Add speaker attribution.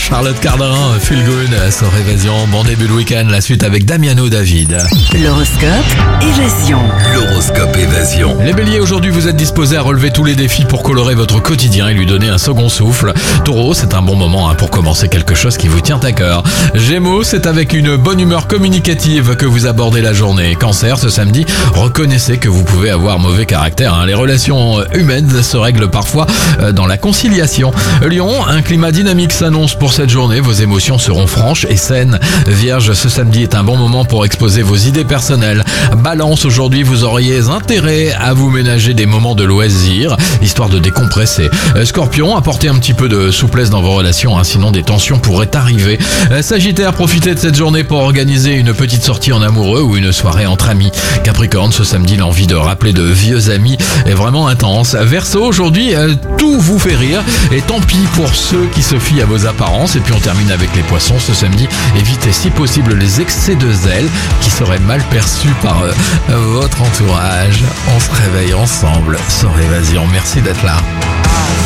Speaker 1: Charlotte Cardin, Feel Good sur Évasion. Bon début de week-end, la suite avec Damiano David.
Speaker 2: L'horoscope Évasion.
Speaker 3: L'horoscope Évasion.
Speaker 1: Les béliers, aujourd'hui vous êtes disposés à relever tous les défis pour colorer votre quotidien et lui donner un second souffle. Taureau, c'est un bon moment pour commencer quelque chose qui vous tient à cœur. Gémeaux, c'est avec une bonne humeur communicative que vous abordez la journée. Cancer, ce samedi, reconnaissez que vous pouvez avoir mauvais caractère. Les relations humaines se règlent parfois dans la conciliation. Lion, un climat dynamique s'annonce pour cette journée. Vos émotions seront franches et saines. Vierge, ce samedi est un bon moment pour exposer vos idées personnelles. Balance, aujourd'hui vous auriez intérêt à vous ménager des moments de loisirs, histoire de décompresser. Scorpion, apportez un petit peu de souplesse dans vos relations, sinon des tensions pourraient arriver. Sagittaire, profitez de cette journée pour organiser une petite sortie en amoureux ou une soirée entre amis. Capricorne, ce samedi l'envie de rappeler de vieux amis est vraiment intense. Verseau, aujourd'hui tout vous fait rire et tant pis pour ceux qui se fient à vos apparences. Et puis on termine avec les poissons, ce samedi évitez si possible les excès de zèle qui seraient mal perçus par votre entourage. On se réveille ensemble sur Évasion. Merci d'être là.